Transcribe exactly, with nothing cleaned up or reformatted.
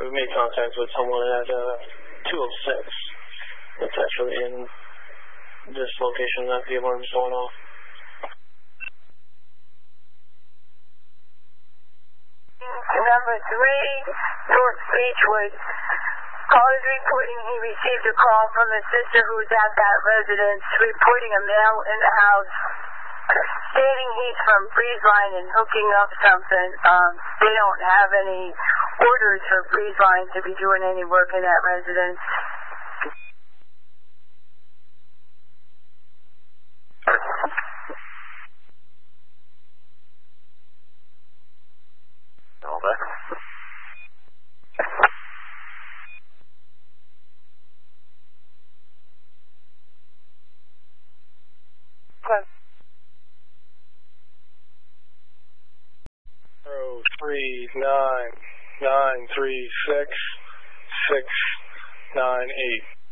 we made contact with someone at uh, two oh six. It's actually in this location that the alarm is going off. Number three, short speech was caller reporting he received a call from a sister who was at that residence reporting a male in the house stating he's from Breezeline and hooking up something. Um, they don't have any orders for Breezeline to be doing any work in that residence. All that. Zero three nine nine three six six nine eight.